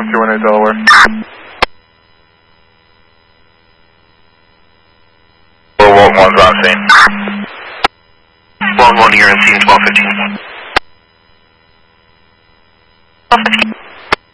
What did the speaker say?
218 Delaware. 411's on scene. 1-1 here on scene 1215. 1215.